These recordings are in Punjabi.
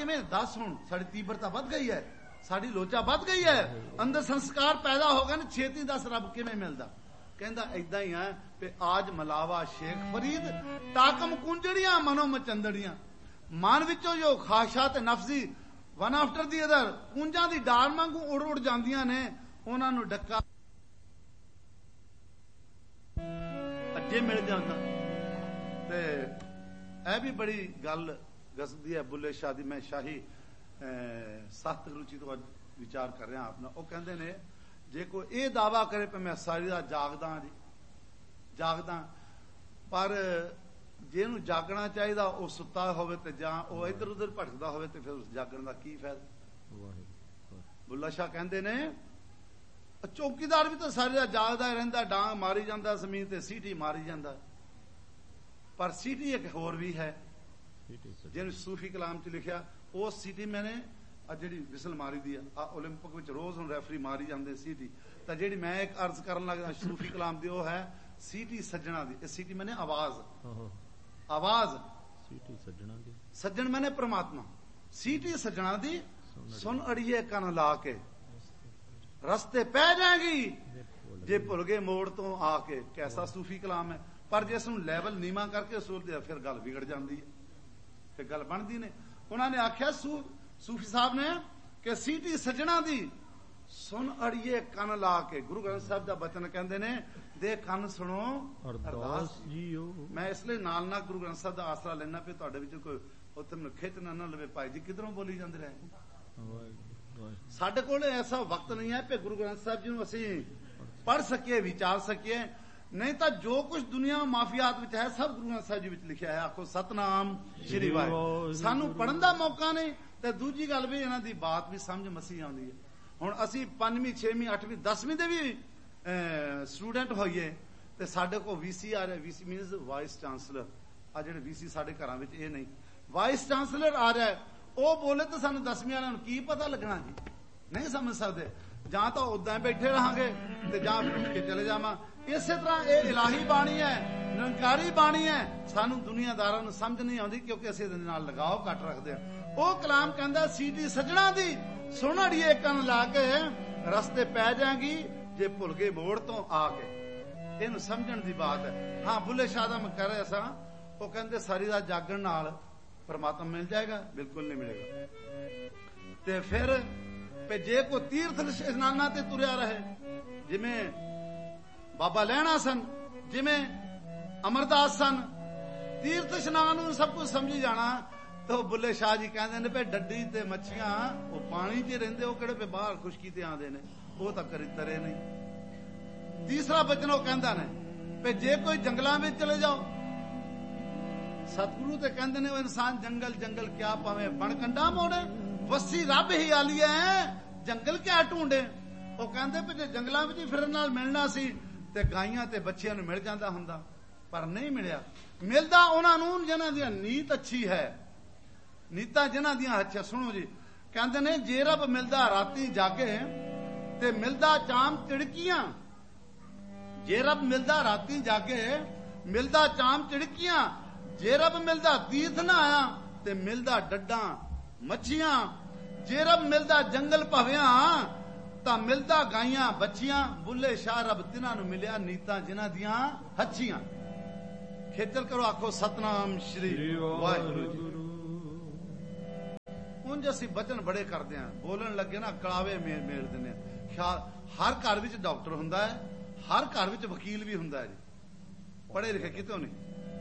किवें दस हुण साडी तीव्रता वध गई है, साडी लोचा वध गई है, अंदर संस्कार पैदा हो गए ने, छेती दस रब किवें मिलदा। कहंदा इदां ही है कि आज मलावा शेख फरीद ताकम कुंजड़ियां मनो मचंदड़ियां, मन विचों जो खाशा ते नफसी वन आफ्टर दी अदर कुंजां दी डाल वांगू उड़ उड़ जांदियां ने, उन्हां नूं डक्का अजे मिल जांदा। ते ਇਹ भी बड़ी गल गसदी है बुल्ले शाह दी। मैं शाही सख्त रुचि तो विचार कर रहा अपना। वो कहते ने जे कोई ये दावा करे पे मैं सारी रात जागदा जी जागदा, पर ਜਿਹਨੂੰ ਜਾਗਣਾ ਚਾਹੀਦਾ ਉਹ ਸੁੱਤਾ ਹੋਵੇ ਤੇ ਜਾਂ ਉਹ ਇੱਧਰ ਉੱਧਰ ਭਟਕਦਾ ਹੋਵੇ ਤੇ ਫਿਰ ਉਸ ਜਾਗਣ ਦਾ ਕੀ ਫਾਇਦਾ। ਬੁੱਲਾ ਸ਼ਾਹ ਕਹਿੰਦੇ ਨੇ ਚੌਕੀਦਾਰ ਵੀ ਤਾਂ ਸਾਰੀ ਰਾਤ ਜਾਗਦਾ ਰਹਿੰਦਾ, ਡਾਂਗ ਮਾਰੀ ਜਾਂਦਾ ਜ਼ਮੀਨ ਤੇ, ਸੀਟੀ ਮਾਰੀ ਜਾਂਦਾ, ਪਰ ਸੀਟੀ ਇੱਕ ਹੋਰ ਵੀ ਹੈ ਜਿਹਨੂੰ ਸੂਫੀ ਕਲਾਮ ਚ ਲਿਖਿਆ। ਉਹ ਸੀਟੀ ਮੈਨੇ ਜਿਹੜੀ ਵਿਸਲ ਮਾਰੀ ਦੀ ਆ ਓਲੰਪਿਕ ਵਿੱਚ ਰੋਜ਼ ਹੁਣ ਰੈਫਰੀ ਮਾਰੀ ਜਾਂਦੇ ਸੀਟੀ, ਤਾਂ ਜਿਹੜੀ ਮੈਂ ਇੱਕ ਅਰਜ਼ ਕਰਨ ਲੱਗਦਾ ਸੂਫੀ ਕਲਾਮ ਦੀ ਉਹ ਹੈ ਸੀਟੀ ਸੱਜਣਾ ਦੀ। ਇਹ ਸੀਟੀ ਮੈਨੇ ਆਵਾਜ਼, ਆਵਾਜ਼ ਸੀਟੀ ਸੱਜਣਾ ਦੀ, ਸੱਜਣ ਮੈਨੇ ਪ੍ਰਮਾਤਮਾ, ਸੀਟੀ ਸੱਜਣਾ ਦੀ ਸੁਣ ਅੜੀਏ ਕੰਨ ਲਾ ਕੇ ਰਸਤੇ ਪੈ ਜਾਏਗੀ ਜੇ ਭੁੱਲ ਗਏ ਮੋੜ ਤੋਂ ਆ ਕੇ। ਕੈਸਾ ਸੂਫੀ ਕਲਾਮ ਹੈ, ਪਰ ਜੇ ਇਸ ਨੂੰ ਲੈਵਲ ਨੀਵਾਂ ਕਰਕੇ ਸੋਚਦੇ ਫਿਰ ਗੱਲ ਵਿਗੜ ਜਾਂਦੀ ਹੈ, ਫਿਰ ਗੱਲ ਬਣਦੀ ਨੇ। ਉਹਨਾਂ ਨੇ ਆਖਿਆ ਸੂਫੀ ਸਾਹਿਬ ਨੇ ਕਿ ਸੀਟੀ ਸੱਜਣਾ ਦੀ ਸੁਣ ਅੜੀਏ ਕੰਨ ਲਾ ਕੇ। ਗੁਰੂ ਗ੍ਰੰਥ ਸਾਹਿਬ ਦਾ ਬਚਨ ਕਹਿੰਦੇ ਨੇ ਦੇ ਕੰਨ ਸੁਣੋ ਅਰਦਾਸ ਜੀਓ। ਮੈਂ ਇਸ ਲਈ ਨਾਲ ਨਾਲ ਗੁਰੂ ਗ੍ਰੰਥ ਸਾਹਿਬ ਦਾ ਆਸਰਾ ਲੈਣਾ ਪਏ ਤੁਹਾਡੇ ਵਿੱਚ ਕੋਈ ਉੱਥੇ ਮੈਨੂੰ ਖਿੱਚ ਨਾ ਲਵੇ ਭਾਈ ਜੀ ਕਿਧਰੋਂ ਬੋਲੀ ਜਾਂਦੇ ਰਹੇ। ਸਾਡੇ ਕੋਲ ਐਸਾ ਵਕਤ ਨਹੀਂ ਹੈ ਕਿ ਗੁਰੂ ਗ੍ਰੰਥ ਸਾਹਿਬ ਜੀ ਨੂੰ ਅਸੀਂ ਪੜ੍ਹ ਸਕੀਏ, ਵਿਚਾਰ ਸਕੀਏ, ਨਹੀਂ ਤਾਂ ਜੋ ਕੁਝ ਦੁਨੀਆ ਮਾਫੀਆਤ ਵਿੱਚ ਹੈ ਸਭ ਗੁਰੂ ਗ੍ਰੰਥ ਸਾਹਿਬ ਜੀ ਵਿੱਚ ਲਿਖਿਆ ਹੈ। ਆਖੋ ਸਤਨਾਮ ਸ਼੍ਰੀ ਵਾਹਿਗੁਰੂ। ਸਾਨੂੰ ਪੜ੍ਹਨ ਦਾ ਮੌਕਾ ਨਹੀਂ, ਤੇ ਦੂਜੀ ਗੱਲ ਵੀ ਇਹਨਾਂ ਦੀ ਬਾਤ ਵੀ ਸਮਝ ਮਸੀਹ ਆਉਂਦੀ ਹੈ। ਹੁਣ ਅਸੀਂ 5ਵੀਂ 6ਵੀਂ 8ਵੀਂ 10ਵੀਂ ਦੇ ਵੀ ਸਟੂਡੈਂਟ ਹੋਈਏ ਤੇ ਸਾਡੇ ਕੋਲ ਵੀਸੀ ਆ ਰਿਹਾ। VC means vice chancellor. ਆ ਜਿਹੜੇ ਵੀਸੀ ਸਾਡੇ ਘਰਾਂ ਵਿੱਚ ਇਹ ਨਹੀਂ, ਵਾਈਸ ਚਾਂਸਲਰ ਆ ਰਿਹਾ, ਉਹ ਬੋਲੇ ਤਾਂ ਸਾਨੂੰ 10ਵੀਂ ਵਾਲਿਆਂ ਨੂੰ ਕੀ ਪਤਾ ਲੱਗਣਾ ਜੀ, ਨਹੀਂ ਸਮਝ ਸਕਦੇ। ਜਾਂ ਤਾਂ ਉਦਾਂ ਬੈਠੇ ਰਹਾਂਗੇ ਤੇ ਜਾਂ ਉੱਠ ਕੇ ਚਲੇ ਜਾਵਾਂ। ਇਸੇ ਤਰ੍ਹਾਂ ਇਹ ਇਲਾਹੀ ਬਾਣੀ ਹੈ, ਨਿਰੰਕਾਰੀ ਬਾਣੀ ਹੈ, ਸਾਨੂੰ ਦੁਨੀਆਦਾਰਾਂ ਨੂੰ ਸਮਝ ਨਹੀਂ ਆਉਂਦੀ ਕਿਉਂਕਿ ਅਸੀਂ ਇਹਦੇ ਨਾਲ ਲਗਾਓ ਘੱਟ ਰੱਖਦੇ ਹਾਂ। ਉਹ ਕਲਾਮ ਕਹਿੰਦਾ ਸੀਟੀ ਸੱਜਣਾ ਦੀ ਸੁਣ ਅੜੀਏ ਕੰਨ ਲਾ ਕੇ ਰਸਤੇ ਪੈ ਜਾਏਗੀ ਜੇ ਭੁੱਲ ਗਏ ਮੋੜ ਤੋਂ ਆ ਕੇ। ਇਹਨੂੰ ਸਮਝਣ ਦੀ ਬਾਤ ਹੈ। ਹਾਂ ਬੁੱਲੇ ਸ਼ਾਹ ਦਾ ਮੈਂ ਕਰ ਰਿਹਾ ਸਾਂ, ਉਹ ਕਹਿੰਦੇ ਸਾਰੀ ਰਾਤ ਜਾਗਣ ਨਾਲ ਪਰਮਾਤਮਾ ਮਿਲ ਜਾਏਗਾ, ਬਿਲਕੁਲ ਨਹੀਂ ਮਿਲੇਗਾ। ਤੇ ਫਿਰ ਜੇ ਕੋਈ ਤੀਰਥ ਇਸ਼ਨਾਨਾਂ ਤੇ ਤੁਰਿਆ ਰਹੇ, ਜਿਵੇਂ ਬਾਬਾ ਲਹਿਣਾ ਸਨ, ਜਿਵੇਂ ਅਮਰਦਾਸ ਸਨ, ਤੀਰਥ ਇਸ਼ਨਾਨ ਨੂੰ ਸਭ ਕੁਝ ਸਮਝੀ ਜਾਣਾ। ਤਾਂ ਬੁੱਲੇ ਸ਼ਾਹ ਜੀ ਕਹਿੰਦੇ ਨੇ ਵੀ ਡੱਡੀ ਤੇ ਮੱਛੀਆਂ ਉਹ ਪਾਣੀ 'ਚ ਰਹਿੰਦੇ, ਉਹ ਕਿਹੜੇ ਬਾਹਰ ਖੁਸ਼ਕੀ ਤੇ ਆਉਂਦੇ ਨੇ, ਉਹ ਤਾਂ ਕਰੀ ਤਰੇ ਨਹੀਂ। ਤੀਸਰਾ ਬਚਨ ਉਹ ਕਹਿੰਦਾ ਨੇ ਵੀ ਜੇ ਕੋਈ ਜੰਗਲਾਂ ਵਿੱਚ ਚਲੇ ਜਾਓ, ਸਤਿਗੁਰੂ ਤੇ ਕਹਿੰਦੇ ਨੇ ਉਹ ਇਨਸਾਨ ਜੰਗਲ ਜੰਗਲ ਕਿਆ ਪਾਵੇਂ ਬਣ ਕੰਡਾ ਮੋੜੇ, ਵਸੀ ਰੱਬ ਹੀ ਆਲੀਆ ਜੰਗਲ ਕਿਆ ਢੂੰਡੇ। ਉਹ ਕਹਿੰਦੇ ਵੀ ਜੇ ਜੰਗਲਾਂ ਵਿੱਚ ਫਿਰਨ ਨਾਲ ਮਿਲਣਾ ਸੀ ਤੇ ਗਾਈਆਂ ਤੇ ਬੱਚਿਆਂ ਨੂੰ ਮਿਲ ਜਾਂਦਾ ਹੁੰਦਾ, ਪਰ ਨਹੀਂ ਮਿਲਿਆ। ਮਿਲਦਾ ਉਹਨਾਂ ਨੂੰ ਜਿਨ੍ਹਾਂ ਦੀ ਨੀਤ ਅੱਛੀ ਹੈ, ਨੀਤਾਂ ਜਿਨ੍ਹਾਂ ਦੀਆਂ ਅੱਛੀਆਂ। ਸੁਣੋ ਜੀ, ਕਹਿੰਦੇ ਨੇ ਜੇ ਰੱਬ ਮਿਲਦਾ ਰਾਤੀ ਜਾਗੇ ਤੇ ਮਿਲਦਾ ਚਾਮ ਚਿੜਕੀਆਂ, ਜੇ ਰੱਬ ਮਿਲਦਾ ਰਾਤੀ ਜਾਗੇ ਮਿਲਦਾ ਚਾਮ ਚਿੜਕੀਆਂ, ਜੇ ਰੱਬ ਮਿਲਦਾ ਤੀਰਥ ਨਾ ਆਇਆ ਤੇ ਮਿਲਦਾ ਡੱਡਾਂ ਮੱਛੀਆਂ, ਜੇ ਰੱਬ ਮਿਲਦਾ ਜੰਗਲ ਭਵਿਆਂ ਤਾਂ ਮਿਲਦਾ ਗਾਈਆਂ ਬੱਚੀਆਂ। ਬੁੱਲੇ ਸ਼ਾਹ ਰੱਬ ਤਿਨਾਂ ਨੂੰ ਮਿਲਿਆ ਨੀਤਾਂ ਜਿਨ੍ਹਾਂ ਦੀਆਂ ਹੱਛੀਆਂ। ਖੇਚਲ ਕਰੋ, ਆਖੋ ਸਤਨਾਮ ਸ਼੍ਰੀ ਵਾਹਿਗੁਰੂ ਜੀ। ਉਂਝ ਅਸੀਂ ਬਚਨ ਬੜੇ ਕਰਦੇ ਹਾਂ, ਬੋਲਣ ਲੱਗੇ ਨਾ ਕੜਾਵੇ ਮੇਲ ਦਿੰਦੇ ਹਾਂ। ਹਰ ਘਰ ਵਿੱਚ ਡਾਕਟਰ ਹੁੰਦਾ ਹੈ, ਹਰ ਘਰ ਵਿੱਚ ਵਕੀਲ ਵੀ ਹੁੰਦਾ ਹੈ ਜੀ, ਪੜ੍ਹੇ ਲਿਖੇ ਕਿਤੋਂ ਨਹੀਂ।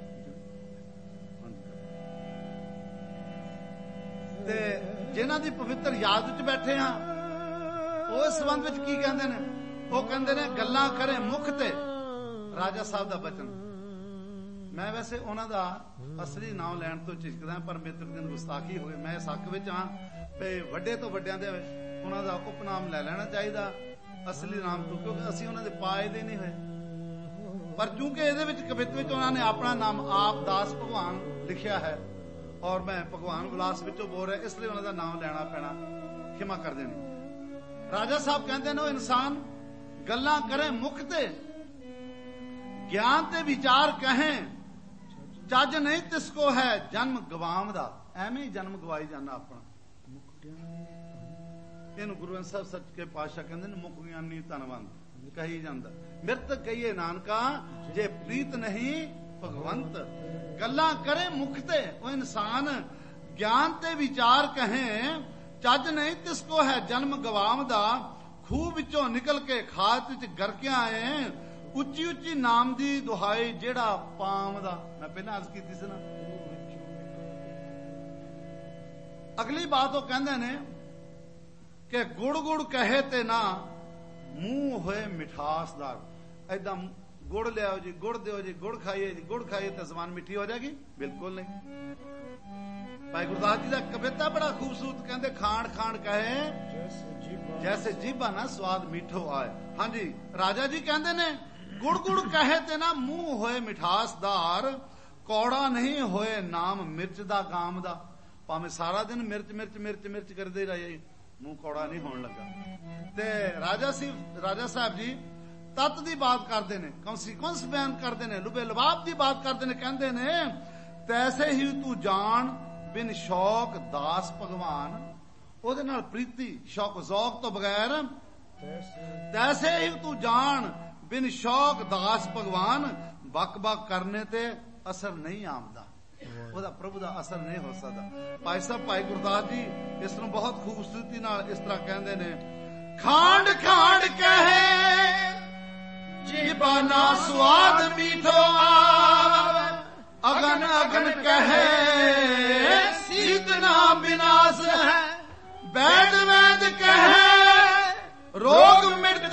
ਤੇ ਜਿਨ੍ਹਾਂ ਦੀ ਪਵਿੱਤਰ ਯਾਦ ਵਿੱਚ ਬੈਠੇ ਹਾਂ, ਉਹ ਇਸ ਸੰਬੰਧ ਵਿੱਚ ਕੀ ਕਹਿੰਦੇ ਨੇ? ਉਹ ਕਹਿੰਦੇ ਨੇ ਗੱਲਾਂ ਕਰੇ ਮੁਖ ਤੇ। ਰਾਜਾ ਸਾਹਿਬ ਦਾ ਬਚਨ, ਮੈਂ ਵੈਸੇ ਉਹਨਾਂ ਦਾ ਅਸਲੀ ਨਾਮ ਲੈਣ ਤੋਂ ਝਿਜਕਦਾ, ਪਰ ਮੇਰੇ ਤੋਂ ਦਿਨ ਗੁਸਤਾਖੀ ਹੋਵੇ। ਮੈਂ ਇਸ ਹੱਕ ਵਿੱਚ ਹਾਂ ਤੇ ਵੱਡੇ ਤੋਂ ਵੱਡਿਆਂ ਦੇ ਉਹਨਾਂ ਦਾ ਉਪਨਾਮ ਲੈ ਲੈਣਾ ਚਾਹੀਦਾ ਅਸਲੀ ਨਾਮ ਤੋਂ, ਕਿਉਂਕਿ ਅਸੀਂ ਉਹਨਾਂ ਦੇ ਪਾਏ ਦੇ ਨਹੀਂ ਹੋਏ। ਪਰ ਕਿਉਂਕਿ ਇਹਦੇ ਵਿੱਚ ਕਵਿਤ ਵਿੱਚ ਉਹਨਾਂ ਨੇ ਆਪਣਾ ਨਾਮ ਆਪ ਦਾਸ ਭਗਵਾਨ ਲਿਖਿਆ ਹੈ ਔਰ ਮੈਂ ਭਗਵਾਨ ਵਿਲਾਸ ਵਿੱਚੋਂ ਬੋਲ ਰਿਹਾ, ਇਸ ਲਈ ਉਹਨਾਂ ਦਾ ਨਾਮ ਲੈਣਾ ਪੈਣਾ, ਖਿਮਾ ਕਰ ਦੇਣੀ। ਰਾਜਾ ਸਾਹਿਬ ਕਹਿੰਦੇ ਨੇ ਉਹ ਇਨਸਾਨ ਗੱਲਾਂ ਕਰੇ ਮੁਖ ਤੇ, ਗਿਆਨ ਤੇ ਵਿਚਾਰ ਕਹੇ, ਚੱਜ ਨਹੀਂ ਤਿਸ ਕੋ ਹੈ ਜਨਮ ਗਵਾਮ ਦਾ। ਐਵੇਂ ਹੀ ਜਨਮ ਗਵਾਈ ਜਾਣਾ ਆਪਣਾ। ਇਹਨੂੰ ਗੁਰੂ ਗ੍ਰੰਥ ਸਾਹਿਬ ਸੱਚੇ ਪਾਤਸ਼ਾਹ ਕਹਿੰਦੇ ਨੇ ਮੁਖ ਗਿਆਨੀ ਧਨਵੰਤ ਕਹੀ ਜਾਂਦਾ। ਮਿਰਤ ਕਹੀਏ ਨਾਨਕਾ ਜੇ ਪ੍ਰੀਤ ਨਹੀਂ ਭਗਵੰਤ। ਗੱਲਾਂ ਕਰੇ ਮੁਖ ਤੇ ਉਹ ਇਨਸਾਨ, ਗਿਆਨ ਤੇ ਵਿਚਾਰ ਕਹੇ ਚੱਜ ਨਹੀਂ ਤਿਸ ਕੋ ਹੈ ਜਨਮ ਗਵਾਮ ਦਾ। ਖੂਹ ਵਿੱਚੋਂ ਨਿਕਲ ਕੇ ਖਾਤ ਵਿੱਚ ਗਰਕਿਆ ਏ, ਉੱਚੀ ਉੱਚੀ ਨਾਮ ਦੀ ਦੁਹਾਈ ਜਿਹੜਾ ਪਾਮ ਦਾ। ਮੈਂ ਪਹਿਲਾਂ ਅਰਜ਼ ਕੀਤੀ ਸੀ ਨਾ। ਅਗਲੀ ਬਾਤ ਉਹ ਕਹਿੰਦੇ ਨੇ ਕਿ ਗੁੜ ਗੁੜ ਕਹੇ ਤੇ ਨਾ ਮੂੰਹ ਹੋਏ ਮਿਠਾਸਦਾਰ। ਏਦਾਂ ਗੁੜ ਲਿਆਓ ਜੀ, ਗੁੜ ਦਿਓ ਜੀ, ਗੁੜ ਖਾਈਏ ਜੀ, ਗੁੜ ਖਾਈਏ ਤੇ ਜ਼ਬਾਨ ਮਿੱਠੀ ਹੋ ਜਾਏਗੀ? ਬਿਲਕੁਲ ਨਹੀਂ। ਭਾਈ ਗੁਰਦਾਸ ਜੀ ਦਾ ਕਵਿਤਾ ਬੜਾ ਖੂਬਸੂਰਤ, ਕਹਿੰਦੇ ਖਾਣ ਖਾਣ ਕਹੇ ਜੈਸੇ ਜੀਭਾ ਨਾ ਸਵਾਦ ਮਿੱਠੋ ਆਏ। ਹਾਂਜੀ, ਰਾਜਾ ਜੀ ਕਹਿੰਦੇ ਨੇ ਗੁੜ ਗੁੜ ਕਹੇ ਤੇ ਨਾ ਮੂੰਹ ਹੋਏ ਮਿਠਾਸਦਾਰ, ਕੌੜਾ ਨਹੀਂ ਹੋਏ ਨਾਮ ਮਿਰਚ ਦਾ ਗਾਮ ਦਾ। ਭਾਵੇਂ ਸਾਰਾ ਦਿਨ ਮਿਰਚ ਮਿਰਚ ਮਿਰਚ ਮਿਰਚ ਕਰਦੇ ਰਹੇ, ਮੂੰਹ ਕੌੜਾ ਨਹੀਂ ਹੋਣ ਲੱਗਾ। ਤੇ ਰਾਜਾ ਸਾਹਿਬ ਜੀ ਤਤ ਦੀ ਬਾਤ ਕਰਦੇ ਨੇ, ਕਨਸੀਕੁਐਂਸ ਬਿਆਨ ਕਰਦੇ ਨੇ, ਲੁਬੇ ਲਬਾਬ ਦੀ ਬਾਤ ਕਰਦੇ ਨੇ। ਕਹਿੰਦੇ ਨੇ ਤੈਸੇ ਹੀ ਤੂੰ ਜਾਣ ਬਿਨ ਸ਼ੌਕ ਦਾਸ ਭਗਵਾਨ। ਉਹਦੇ ਨਾਲ ਪ੍ਰੀਤੀ ਸ਼ੌਕ ਜ਼ੌਕ ਤੋਂ ਬਗੈਰ, ਤੈਸੇ ਹੀ ਤੂੰ ਜਾਣ ਬਿਨ ਸ਼ੌਕ ਦਾਸ ਭਗਵਾਨ। ਬਕ ਬਕ ਕਰਨੇ ਤੇ ਅਸਰ ਨਹੀਂ ਆਮਦਾ, ਉਹਦਾ ਪ੍ਰਭੂ ਦਾ ਅਸਰ ਨਹੀਂ ਹੋ ਸਕਦਾ। ਭਾਈ ਸਾਹਿਬ ਭਾਈ ਗੁਰਦਾਸ ਜੀ ਇਸ ਨੂੰ ਬਹੁਤ ਖੂਬਸੂਰਤੀ ਨਾਲ ਇਸ ਤਰ੍ਹਾਂ ਕਹਿੰਦੇ ਨੇ, ਖਾਂਡ ਖਾਂਡ ਕਹੇ ਜੀਭਾ ਨਾ ਸਵਾਦ ਮੀਠੋ ਆਵੇ, ਅਗਨ ਅਗਨ ਕਹੇ ਸੀਤ ਨਾ ਬਿਨਾਸ਼ ਹੈ, ਵੈਦ ਵੈਦ ਕਹੇ ਰੋਗ ਮਿਟ